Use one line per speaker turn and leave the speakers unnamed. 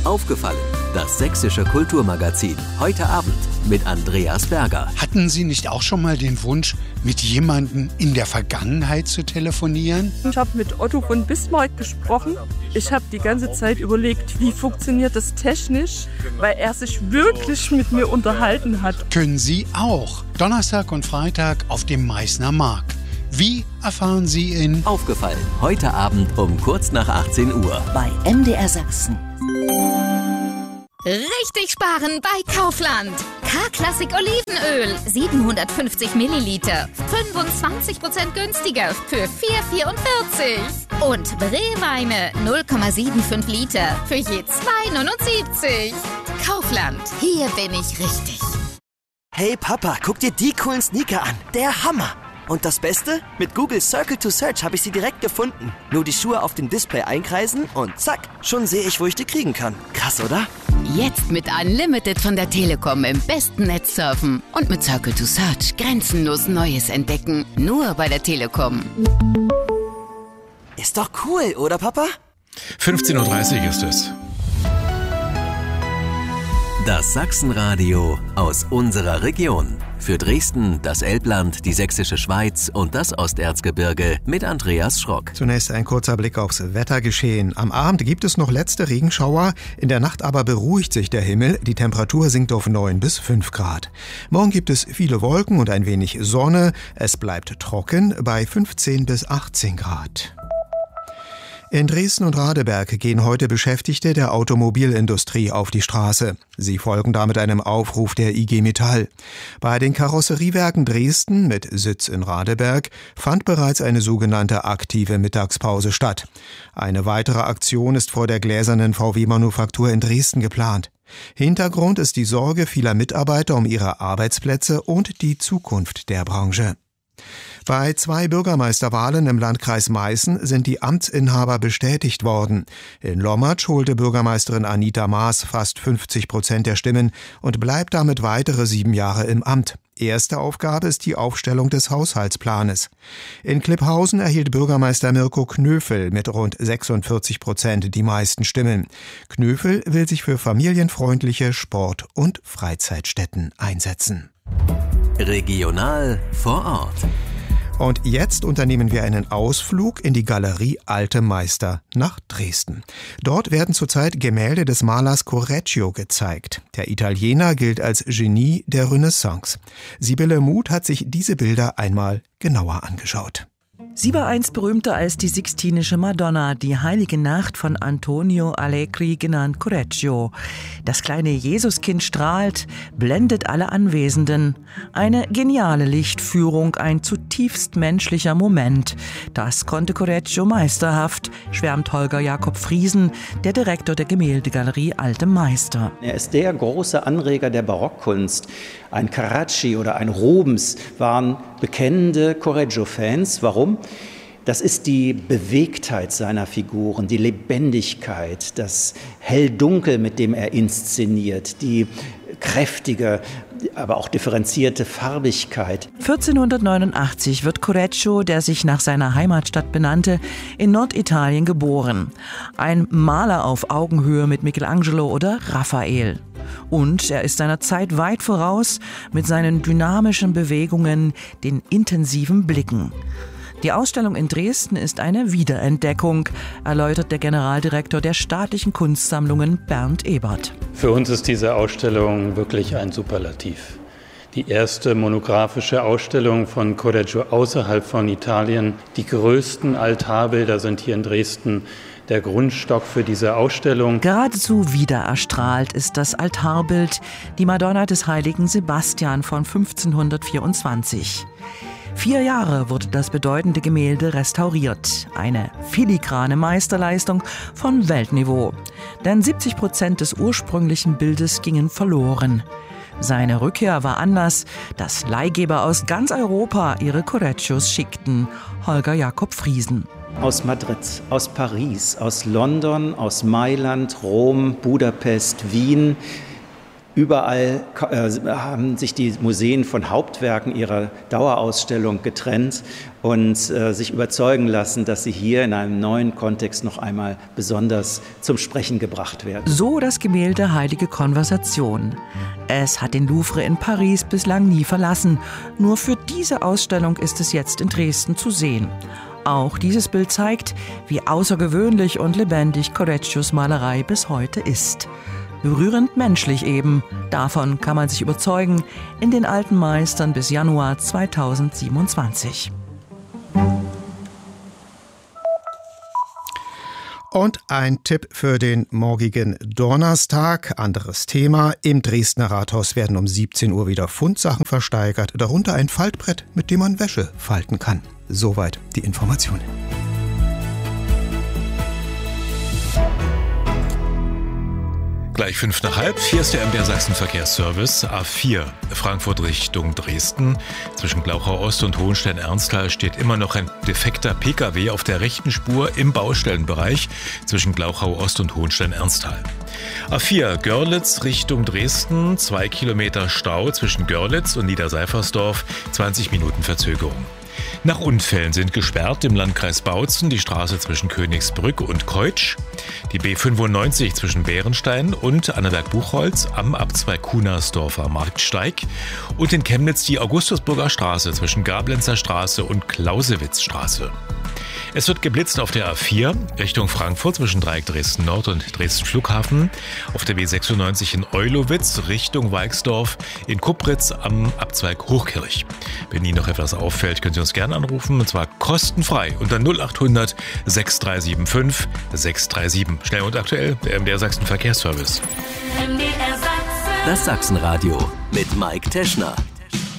Aufgefallen, das sächsische Kulturmagazin. Heute Abend mit Andreas Berger.
Hatten Sie nicht auch schon mal den Wunsch, mit jemandem in der Vergangenheit zu telefonieren?
Ich habe mit Otto von Bismarck gesprochen. Ich habe die ganze Zeit überlegt, wie funktioniert das technisch, weil er sich wirklich mit mir unterhalten hat.
Können Sie auch. Donnerstag und Freitag auf dem Meißner Markt. Wie erfahren Sie in
Aufgefallen, heute Abend um kurz nach 18 Uhr.
Bei MDR Sachsen.
Richtig sparen bei Kaufland. K-Klassik Olivenöl, 750 Milliliter, 25% günstiger für 4,44. Und Brewweine, 0,75 Liter für je 2,79. Kaufland, hier bin ich richtig.
Hey Papa, guck dir die coolen Sneaker an. Der Hammer. Und das Beste? Mit Google Circle to Search habe ich sie direkt gefunden. Nur die Schuhe auf dem Display einkreisen und zack, schon sehe ich, wo ich die kriegen kann. Krass, oder?
Jetzt mit Unlimited von der Telekom im besten Netz surfen und mit Circle to Search grenzenlos Neues entdecken. Nur bei der Telekom.
Ist doch cool, oder Papa?
15:30 Uhr ist es.
Das Sachsenradio aus unserer Region. Für Dresden, das Elbland, die Sächsische Schweiz und das Osterzgebirge mit Andreas Schrock.
Zunächst ein kurzer Blick aufs Wettergeschehen. Am Abend gibt es noch letzte Regenschauer, in der Nacht aber beruhigt sich der Himmel, die Temperatur sinkt auf 9 bis 5 Grad. Morgen gibt es viele Wolken und ein wenig Sonne, es bleibt trocken bei 15 bis 18 Grad. In Dresden und Radeberg gehen heute Beschäftigte der Automobilindustrie auf die Straße. Sie folgen damit einem Aufruf der IG Metall. Bei den Karosseriewerken Dresden mit Sitz in Radeberg fand bereits eine sogenannte aktive Mittagspause statt. Eine weitere Aktion ist vor der gläsernen VW-Manufaktur in Dresden geplant. Hintergrund ist die Sorge vieler Mitarbeiter um ihre Arbeitsplätze und die Zukunft der Branche. Bei 2 Bürgermeisterwahlen im Landkreis Meißen sind die Amtsinhaber bestätigt worden. In Lommatsch holte Bürgermeisterin Anita Maas fast 50% der Stimmen und bleibt damit weitere 7 Jahre im Amt. Erste Aufgabe ist die Aufstellung des Haushaltsplanes. In Klipphausen erhielt Bürgermeister Mirko Knöfel mit rund 46% die meisten Stimmen. Knöfel will sich für familienfreundliche Sport- und Freizeitstätten einsetzen.
Regional vor Ort.
Und jetzt unternehmen wir einen Ausflug in die Galerie Alte Meister nach Dresden. Dort werden zurzeit Gemälde des Malers Correggio gezeigt. Der Italiener gilt als Genie der Renaissance. Sibylle Muth hat sich diese Bilder einmal genauer angeschaut.
Sie war einst berühmter als die Sixtinische Madonna, die Heilige Nacht von Antonio Allegri, genannt Correggio. Das kleine Jesuskind strahlt, blendet alle Anwesenden. Eine geniale Lichtführung, ein zutiefst menschlicher Moment. Das konnte Correggio meisterhaft, schwärmt Holger Jakob Friesen, der Direktor der Gemäldegalerie Alte Meister.
Er ist der große Anreger der Barockkunst. Ein Carracci oder ein Rubens waren bekennende Correggio-Fans. Warum? Das ist die Bewegtheit seiner Figuren, die Lebendigkeit, das Hell-Dunkel, mit dem er inszeniert, die kräftige, aber auch differenzierte Farbigkeit.
1489 wird Correggio, der sich nach seiner Heimatstadt benannte, in Norditalien geboren. Ein Maler auf Augenhöhe mit Michelangelo oder Raphael. Und er ist seiner Zeit weit voraus mit seinen dynamischen Bewegungen, den intensiven Blicken. Die Ausstellung in Dresden ist eine Wiederentdeckung, erläutert der Generaldirektor der Staatlichen Kunstsammlungen Bernd Ebert.
Für uns ist diese Ausstellung wirklich ein Superlativ. Die erste monographische Ausstellung von Correggio außerhalb von Italien. Die größten Altarbilder sind hier in Dresden der Grundstock für diese Ausstellung.
Geradezu wiedererstrahlt ist das Altarbild, die Madonna des heiligen Sebastian von 1524. 4 Jahre wurde das bedeutende Gemälde restauriert. Eine filigrane Meisterleistung von Weltniveau. Denn 70% des ursprünglichen Bildes gingen verloren. Seine Rückkehr war Anlass, dass Leihgeber aus ganz Europa ihre Correggios schickten. Holger Jakob Friesen.
Aus Madrid, aus Paris, aus London, aus Mailand, Rom, Budapest, Wien. Überall haben sich die Museen von Hauptwerken ihrer Dauerausstellung getrennt und sich überzeugen lassen, dass sie hier in einem neuen Kontext noch einmal besonders zum Sprechen gebracht werden.
So das Gemälde Heilige Konversation. Es hat den Louvre in Paris bislang nie verlassen. Nur für diese Ausstellung ist es jetzt in Dresden zu sehen. Auch dieses Bild zeigt, wie außergewöhnlich und lebendig Correggios Malerei bis heute ist. Berührend menschlich eben. Davon kann man sich überzeugen in den Alten Meistern bis Januar 2027.
Und ein Tipp für den morgigen Donnerstag. Anderes Thema. Im Dresdner Rathaus werden um 17 Uhr wieder Fundsachen versteigert. Darunter ein Faltbrett, mit dem man Wäsche falten kann. Soweit die Informationen.
Gleich 5:05. Hier ist der MDR Sachsen Verkehrsservice. A4 Frankfurt Richtung Dresden. Zwischen Glauchau Ost und Hohenstein-Ernsthal steht immer noch ein defekter Pkw auf der rechten Spur im Baustellenbereich zwischen Glauchau Ost und Hohenstein-Ernsthal. A4 Görlitz Richtung Dresden. 2 Kilometer Stau zwischen Görlitz und Niederseifersdorf. 20 Minuten Verzögerung. Nach Unfällen sind gesperrt im Landkreis Bautzen die Straße zwischen Königsbrück und Keutsch, die B95 zwischen Bärenstein und Annaberg-Buchholz am Abzweig Kunersdorfer Marktsteig und in Chemnitz die Augustusburger Straße zwischen Gablenzer Straße und Clausewitzstraße. Es wird geblitzt auf der A4 Richtung Frankfurt zwischen Dreieck Dresden Nord und Dresden Flughafen, auf der B96 in Eulowitz Richtung Weixdorf, in Kupritz am Abzweig Hochkirch. Wenn Ihnen noch etwas auffällt, können Sie uns gerne anrufen, und zwar kostenfrei unter 0800 6375 637. Schnell und aktuell, der MDR Sachsen Verkehrsservice.
Das Sachsenradio mit Mike Teschner.